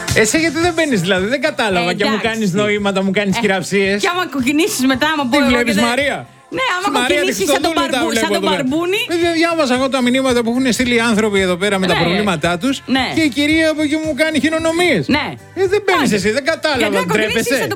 Εσύ γιατί δεν μπαίνεις δηλαδή, δεν κατάλαβα. Και μου κάνεις νοήματα, μου κάνεις χειραψίες. Και άμα κοκκινήσεις μετά, άμα πω. Τι βλέπεις, Μαρία? Ναι, άμα κοκκινήσεις σαν τον Μπαρμπούνι. Διάβασα εγώ τα μηνύματα που έχουν στείλει οι άνθρωποι εδώ πέρα με τα προβλήματά τους. Και η κυρία από εκεί μου κάνει χειρονομίες. Ναι. Δεν μπαίνεις εσύ, δεν κατάλαβα. Ντρέπεσαι.